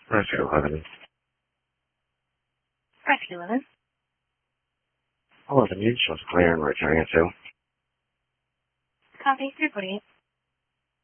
Rescue 11. Rescue 11. 11 shows clear and returning it to. Copy, reporting it.